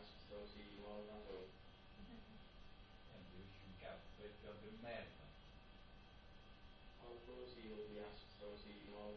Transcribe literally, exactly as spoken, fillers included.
asbestosiemaldator. En du käy, vet du, du mäter. How close you will be asbestosiemal